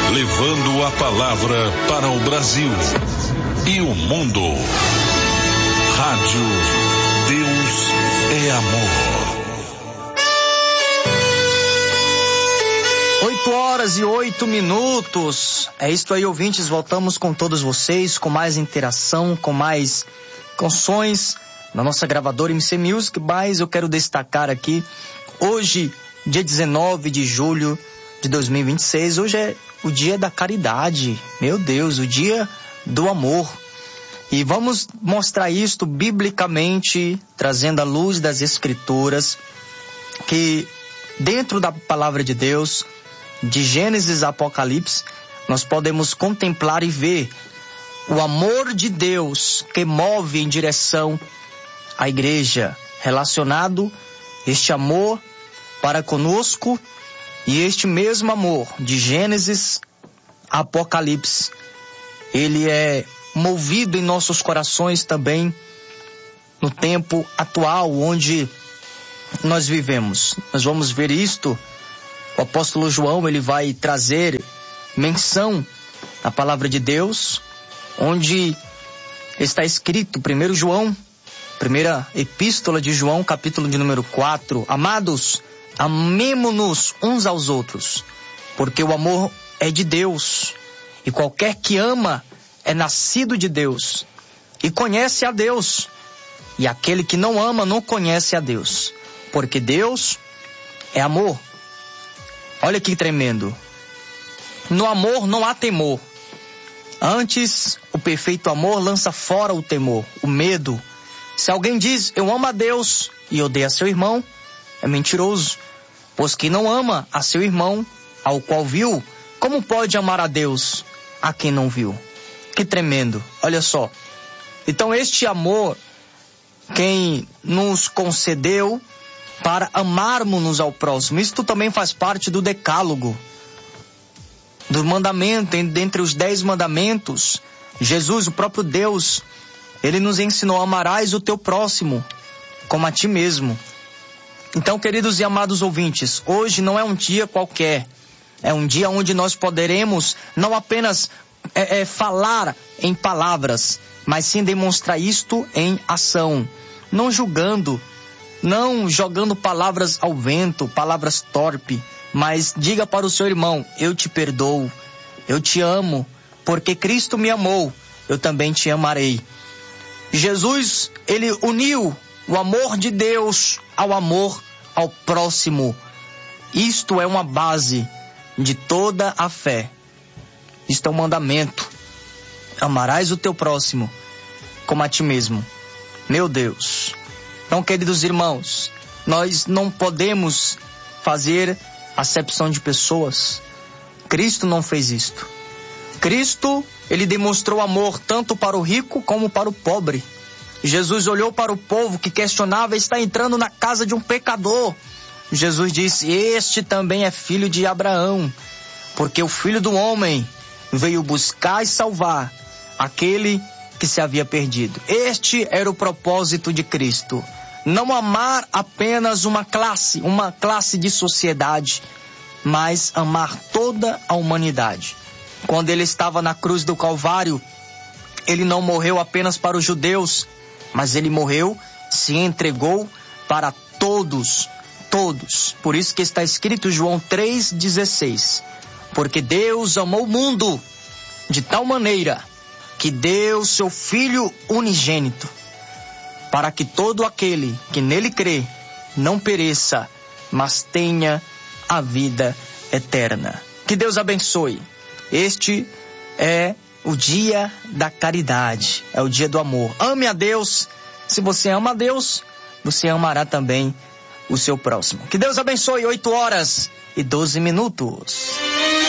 levando a palavra para o Brasil e o mundo. Rádio Deus é Amor. 8h08. É isso aí, ouvintes. Voltamos com todos vocês, com mais interação, com mais canções na nossa gravadora MC Music. Mas eu quero destacar aqui, hoje, dia 19 de julho de 2026, hoje é o dia da caridade. Meu Deus, o dia do amor. E vamos mostrar isto biblicamente, trazendo à luz das Escrituras, que dentro da palavra de Deus, de Gênesis a Apocalipse, nós podemos contemplar e ver o amor de Deus que move em direção à igreja, relacionado este amor para conosco, e este mesmo amor de Gênesis a Apocalipse, ele é movido em nossos corações também no tempo atual onde nós vivemos. Nós vamos ver isto. O apóstolo João, ele vai trazer menção à palavra de Deus, onde está escrito, 1 João, primeira epístola de João, capítulo de número 4, amados, amemo-nos uns aos outros, porque o amor é de Deus, e qualquer que ama é nascido de Deus, e conhece a Deus, e aquele que não ama não conhece a Deus, porque Deus é amor. Olha que tremendo. No amor não há temor. Antes, o perfeito amor lança fora o temor, o medo. Se alguém diz, eu amo a Deus e odeia seu irmão, é mentiroso. Pois quem não ama a seu irmão, ao qual viu, como pode amar a Deus, a quem não viu? Que tremendo. Olha só. Então este amor, quem nos concedeu para amarmos-nos ao próximo. Isto também faz parte do decálogo, do mandamento, dentre os 10 mandamentos. Jesus, o próprio Deus, ele nos ensinou: amarás o teu próximo como a ti mesmo. Então, queridos e amados ouvintes, hoje não é um dia qualquer, é um dia onde nós poderemos não apenas falar em palavras, mas sim demonstrar isto em ação, não julgando, não jogando palavras ao vento, palavras torpes, mas diga para o seu irmão: eu te perdoo, eu te amo, porque Cristo me amou, eu também te amarei. Jesus, ele uniu o amor de Deus ao amor ao próximo. Isto é uma base de toda a fé. Isto é um mandamento. Amarás o teu próximo como a ti mesmo. Meu Deus. Então, queridos irmãos, nós não podemos fazer acepção de pessoas. Cristo não fez isto. Cristo, ele demonstrou amor tanto para o rico como para o pobre. Jesus olhou para o povo que questionava: está entrando na casa de um pecador. Jesus disse: este também é filho de Abraão, porque o Filho do Homem veio buscar e salvar aquele que se havia perdido. Este era o propósito de Cristo. Não amar apenas uma classe de sociedade, mas amar toda a humanidade. Quando ele estava na cruz do Calvário, ele não morreu apenas para os judeus, mas ele morreu, se entregou para todos. Por isso que está escrito João 3,16. Porque Deus amou o mundo de tal maneira que deu seu Filho unigênito, para que todo aquele que nele crê não pereça, mas tenha a vida eterna. Que Deus abençoe. Este é o dia da caridade, é o dia do amor. Ame a Deus. Se você ama a Deus, você amará também o seu próximo. Que Deus abençoe. 8h12.